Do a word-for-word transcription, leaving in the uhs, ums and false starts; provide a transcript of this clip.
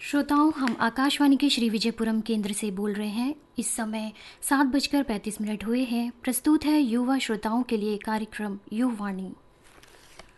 श्रोताओं, हम आकाशवाणी के श्री विजयपुरम केंद्र से बोल रहे हैं। इस समय सात बजकर पैंतीस मिनट हुए हैं। प्रस्तुत है युवा श्रोताओं के लिए कार्यक्रम युवावाणी।